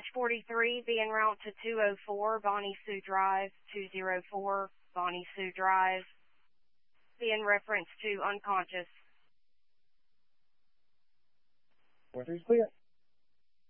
43, be en route to 204 Bonnie Sue Drive, 204 Bonnie Sue Drive. Be in reference to unconscious. 43's clear.